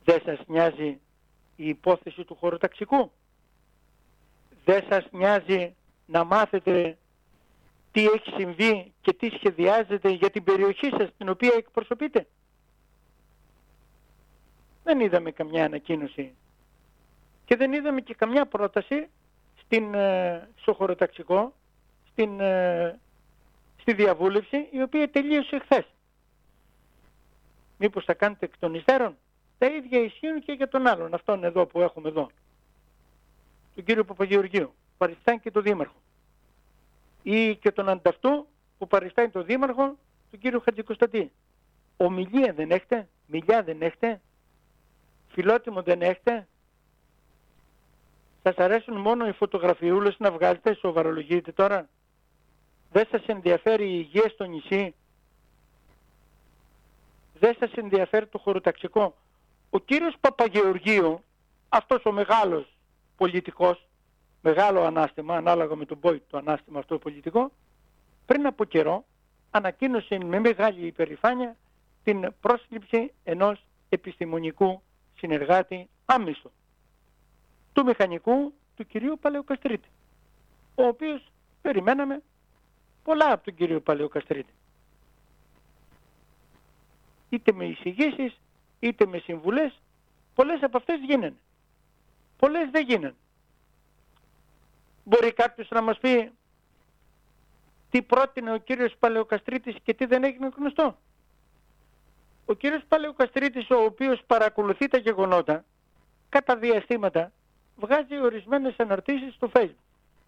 Δεν σας νοιάζει η υπόθεση του χωροταξικού? Δεν σας νοιάζει να μάθετε τι έχει συμβεί και τι σχεδιάζετε για την περιοχή σας την οποία εκπροσωπείτε? Δεν είδαμε καμιά ανακοίνωση και δεν είδαμε και καμιά πρόταση στο χωροταξικό, στη διαβούλευση η οποία τελείωσε χθες. Μήπως θα κάνετε εκ των υστέρων? Τα ίδια ισχύουν και για τον άλλον, αυτόν εδώ που έχουμε εδώ, τον κύριο Παπαγεωργίου, παριστάνει και τον δήμαρχο, ή και τον ανταυτού που παριστάνει τον δήμαρχο, τον κύριο Χατζικοσταντή. Ομιλία δεν έχετε? Μιλιά δεν έχετε? Φιλότιμο δεν έχετε? Σας αρέσουν μόνο οι φωτογραφιούλες να βγάζετε? Σοβαρολογείτε τώρα? Δεν σας ενδιαφέρει η υγεία στο νησί? Δεν σας ενδιαφέρει το χωροταξικό? Ο κύριος Παπαγεωργίου, αυτός ο μεγάλος πολιτικός, μεγάλο ανάστημα, ανάλογα με τον πόη το ανάστημα αυτό πολιτικό, πριν από καιρό ανακοίνωσε με μεγάλη υπερηφάνεια την πρόσληψη ενός επιστημονικού συνεργάτη άμεσο, του μηχανικού του κυρίου Παλαιοκαστρίτη, ο οποίος περιμέναμε πολλά από τον κύριο Παλαιοκαστρίτη. Είτε με εισηγήσεις, είτε με συμβουλές, πολλές από αυτές γίνανε. Πολλές δεν γίνανε. Μπορεί κάποιος να μας πει τι πρότεινε ο κύριος Παλαιοκαστρίτης και τι δεν έγινε γνωστό? Ο κύριος Παλαιοκαστρίτης, ο οποίος παρακολουθεί τα γεγονότα, κατά διαστήματα βγάζει ορισμένες αναρτήσεις στο Facebook.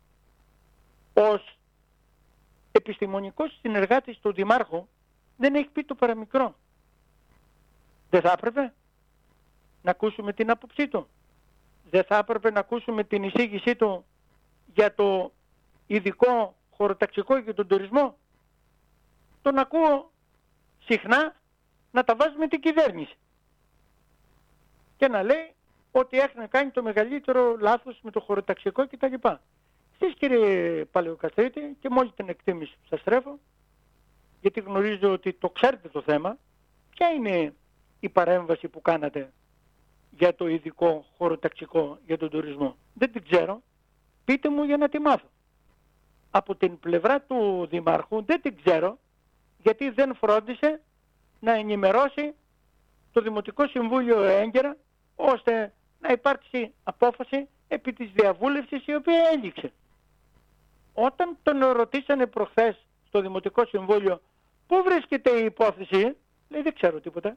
Ως επιστημονικός συνεργάτης του Δημάρχου δεν έχει πει το παραμικρό. Δεν θα έπρεπε να ακούσουμε την άποψή του? Δεν θα έπρεπε να ακούσουμε την εισήγησή του για το ειδικό χωροταξικό για τον τουρισμό? Τον ακούω συχνά να τα βάζει με την κυβέρνηση και να λέει ότι έχουν κάνει το μεγαλύτερο λάθος με το χωροταξικό κτλ. Εσείς κύριε Παλαιοκαστρίτη, και με όλη την εκτίμηση που σας τρέφω, γιατί γνωρίζω ότι το ξέρετε το θέμα, ποια είναι η παρέμβαση που κάνατε για το ειδικό χωροταξικό για τον τουρισμό? Δεν την ξέρω. Πείτε μου για να τη μάθω. Από την πλευρά του Δημάρχου δεν την ξέρω, γιατί δεν φρόντισε να ενημερώσει το Δημοτικό Συμβούλιο έγκαιρα, ώστε να υπάρξει απόφαση επί της διαβούλευσης η οποία έληξε. Όταν τον ρωτήσανε προχθές στο Δημοτικό Συμβούλιο πού βρίσκεται η υπόθεση, λέει δεν ξέρω τίποτα.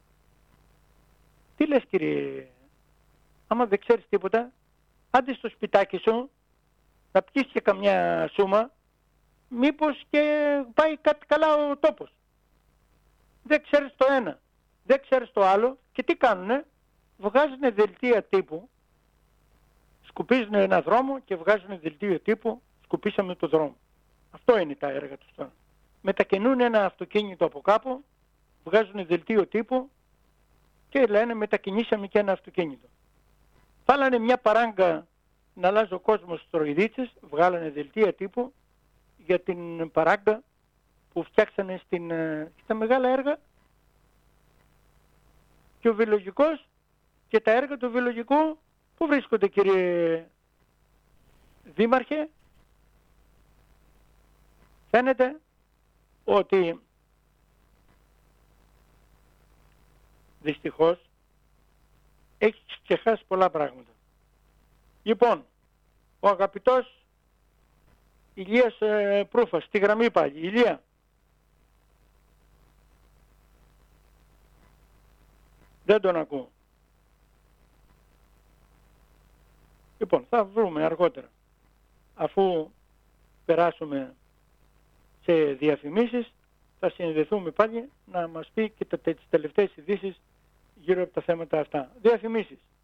Τι λες κύριε? Άμα δεν ξέρεις τίποτα, άντε στο σπιτάκι σου να πιεις και καμιά σούμα, μήπως και πάει κάτι καλά ο τόπος. Δεν ξέρεις το ένα, δεν ξέρεις το άλλο, και τι κάνουνε? Βγάζουνε δελτία τύπου, σκουπίζουν ένα δρόμο και βγάζουνε δελτίο τύπου, σκουπίσαμε το δρόμο. Αυτό είναι τα έργα τους τώρα. Μετακινούν ένα αυτοκίνητο από κάπου, βγάζουν δελτίο τύπου και λένε μετακινήσαμε και ένα αυτοκίνητο. Βάλανε μια παράγκα να αλλάζει ο κόσμος στροιδίτσες, βγάλανε δελτία τύπου για την παράγκα που φτιάξανε στα μεγάλα έργα, και ο βιολογικός και τα έργα του βιολογικού που βρίσκονται κύριε Δήμαρχε? Φαίνεται ότι δυστυχώς έχει ξεχάσει πολλά πράγματα. Λοιπόν, ο αγαπητός Ηλίας Προύφας, στη γραμμή πάλι. Ηλία. Δεν τον ακούω. Λοιπόν, θα βρούμε αργότερα, αφού περάσουμε σε διαφημίσεις, θα συνδεθούμε πάλι να μας πει και τις τελευταίες ειδήσεις γύρω από τα θέματα αυτά. Διαφημίσεις.